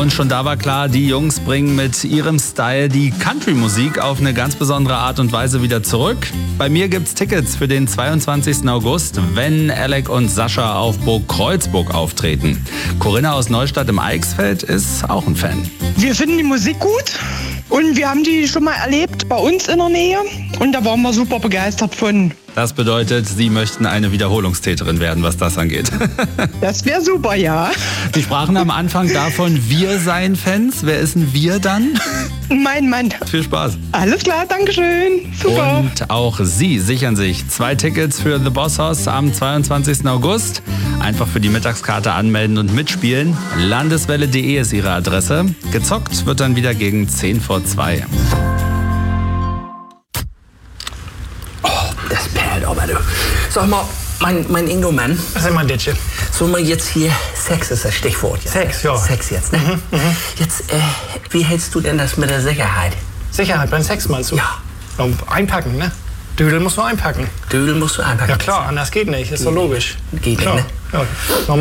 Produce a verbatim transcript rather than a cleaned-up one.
Und schon da war klar, die Jungs bringen mit ihrem Style die Country-Musik auf eine ganz besondere Art und Weise wieder zurück. Bei mir gibt's Tickets für den zweiundzwanzigsten August, wenn Alec und Sascha auf Burg Kreuzburg auftreten. Corinna aus Neustadt im Eichsfeld ist auch ein Fan. Wir finden die Musik gut und wir haben die schon mal erlebt bei uns in der Nähe und da waren wir super begeistert von. Das bedeutet, Sie möchten eine Wiederholungstäterin werden, was das angeht. Das wäre super, ja. Sie sprachen am Anfang davon, wir seien Fans. Wer ist denn wir dann? Mein Mann. Viel Spaß. Alles klar, Dankeschön. Super. Und auch Sie sichern sich zwei Tickets für The Boss Hoss am zweiundzwanzigsten August. Einfach für die Mittagskarte anmelden und mitspielen. Landeswelle punkt de ist Ihre Adresse. Gezockt wird dann wieder gegen zehn vor zwei. Das perlt aber, du. Sag mal, mein, mein Ingo-Mann. Was ist mein Ditsche? So mal jetzt hier, Sex ist das Stichwort. Ja. Sex, ja. Sex jetzt, ne? Mhm, mhm. Jetzt, äh, wie hältst du denn das mit der Sicherheit? Sicherheit beim Sex meinst du? Ja. Und einpacken, ne? Dödel musst du einpacken. Dödel musst du einpacken. Ja klar, anders geht nicht, ist doch logisch. Geht nicht, klar. ne? Ja.